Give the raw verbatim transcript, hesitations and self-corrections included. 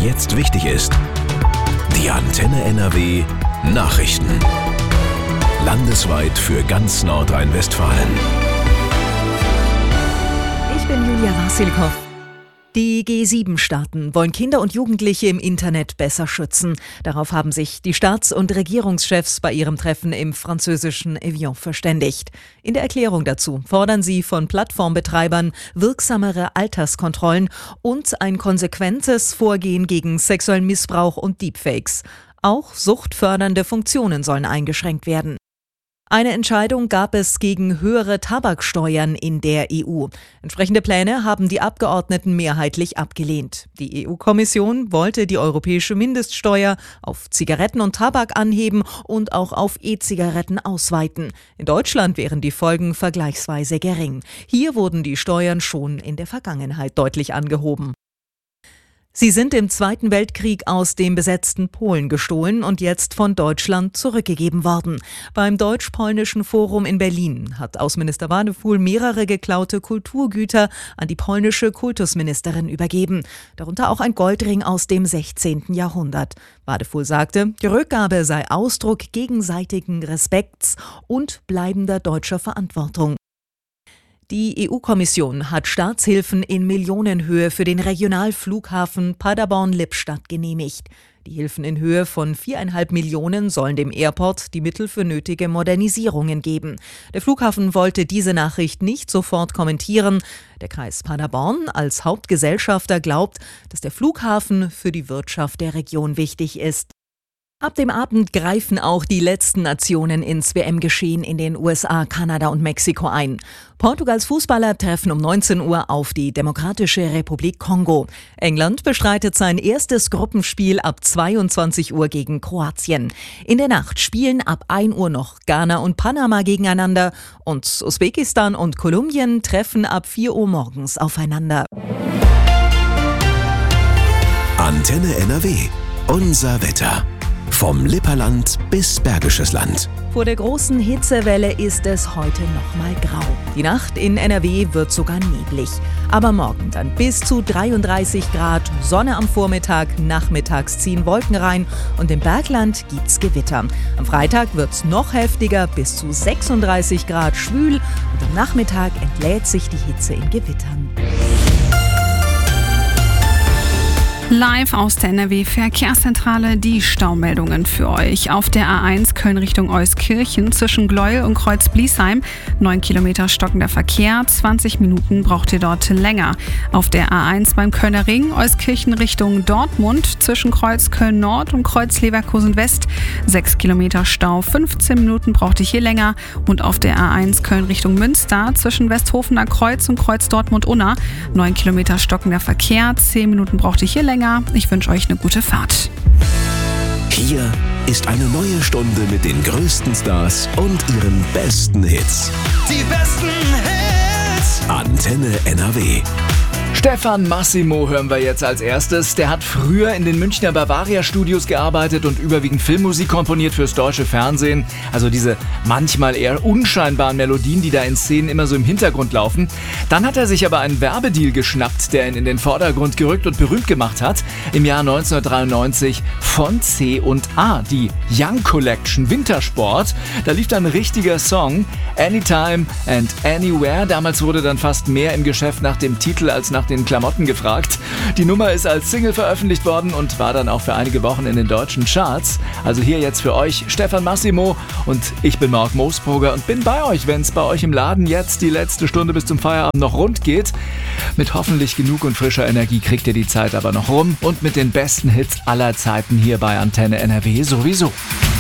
jetzt wichtig ist. Die Antenne N R W Nachrichten. Landesweit für ganz Nordrhein-Westfalen. Ich bin Julia Wasilkow. Die G sieben Staaten wollen Kinder und Jugendliche im Internet besser schützen. Darauf haben sich die Staats- und Regierungschefs bei ihrem Treffen im französischen Evian verständigt. In der Erklärung dazu fordern sie von Plattformbetreibern wirksamere Alterskontrollen und ein konsequentes Vorgehen gegen sexuellen Missbrauch und Deepfakes. Auch suchtfördernde Funktionen sollen eingeschränkt werden. Eine Entscheidung gab es gegen höhere Tabaksteuern in der E U. Entsprechende Pläne haben die Abgeordneten mehrheitlich abgelehnt. Die E U-Kommission wollte die europäische Mindeststeuer auf Zigaretten und Tabak anheben und auch auf E-Zigaretten ausweiten. In Deutschland wären die Folgen vergleichsweise gering. Hier wurden die Steuern schon in der Vergangenheit deutlich angehoben. Sie sind im Zweiten Weltkrieg aus dem besetzten Polen gestohlen und jetzt von Deutschland zurückgegeben worden. Beim Deutsch-Polnischen Forum in Berlin hat Außenminister Wadefuhl mehrere geklaute Kulturgüter an die polnische Kultusministerin übergeben. Darunter auch ein Goldring aus dem sechzehnten Jahrhundert. Wadefuhl sagte, die Rückgabe sei Ausdruck gegenseitigen Respekts und bleibender deutscher Verantwortung. Die E U-Kommission hat Staatshilfen in Millionenhöhe für den Regionalflughafen Paderborn-Lippstadt genehmigt. Die Hilfen in Höhe von viereinhalb Millionen sollen dem Airport die Mittel für nötige Modernisierungen geben. Der Flughafen wollte diese Nachricht nicht sofort kommentieren. Der Kreis Paderborn als Hauptgesellschafter glaubt, dass der Flughafen für die Wirtschaft der Region wichtig ist. Ab dem Abend greifen auch die letzten Nationen ins W M-Geschehen in den U S A, Kanada und Mexiko ein. Portugals Fußballer treffen um neunzehn Uhr auf die Demokratische Republik Kongo. England bestreitet sein erstes Gruppenspiel ab zweiundzwanzig Uhr gegen Kroatien. In der Nacht spielen ab ein Uhr noch Ghana und Panama gegeneinander und Usbekistan und Kolumbien treffen ab vier Uhr morgens aufeinander. Antenne N R W. Unser Wetter. Vom Lipperland bis Bergisches Land. Vor der großen Hitzewelle ist es heute noch mal grau. Die Nacht in N R W wird sogar neblig. Aber morgen dann bis zu dreiunddreißig Grad, Sonne am Vormittag, nachmittags ziehen Wolken rein und im Bergland gibt's Gewitter. Am Freitag wird's noch heftiger, bis zu sechsunddreißig Grad schwül und am Nachmittag entlädt sich die Hitze in Gewittern. Live aus der N R W-Verkehrszentrale die Staumeldungen für euch. Auf der A eins Köln Richtung Euskirchen zwischen Gleuel und Kreuz-Bliesheim. neun Kilometer stockender Verkehr, zwanzig Minuten braucht ihr dort länger. Auf der A eins beim Kölner Ring Euskirchen Richtung Dortmund zwischen Kreuz Köln-Nord und Kreuz Leverkusen-West. sechs Kilometer Stau, fünfzehn Minuten braucht ihr hier länger. Und auf der A eins Köln Richtung Münster zwischen Westhofener Kreuz und Kreuz Dortmund-Unna. neun Kilometer stockender Verkehr, zehn Minuten braucht ihr hier länger. Ich wünsche euch eine gute Fahrt. Hier ist eine neue Stunde mit den größten Stars und ihren besten Hits. Die besten Hits. Antenne N R W. Stefan Massimo hören wir jetzt als erstes. Der hat früher in den Münchner Bavaria Studios gearbeitet und überwiegend Filmmusik komponiert fürs deutsche Fernsehen. Also diese manchmal eher unscheinbaren Melodien, die da in Szenen immer so im Hintergrund laufen. Dann hat er sich aber einen Werbedeal geschnappt, der ihn in den Vordergrund gerückt und berühmt gemacht hat. Im Jahr neunzehnhundertdreiundneunzig von C und A, die Young Collection Wintersport. Da lief dann ein richtiger Song, Anytime and Anywhere. Damals wurde dann fast mehr im Geschäft nach dem Titel als nach den Klamotten gefragt. Die Nummer ist als Single veröffentlicht worden und war dann auch für einige Wochen in den deutschen Charts. Also hier jetzt für euch Stefan Massimo und ich bin Marc Moosbrugger und bin bei euch, wenn es bei euch im Laden jetzt die letzte Stunde bis zum Feierabend noch rund geht. Mit hoffentlich genug und frischer Energie kriegt ihr die Zeit aber noch rum und mit den besten Hits aller Zeiten hier bei Antenne N R W sowieso.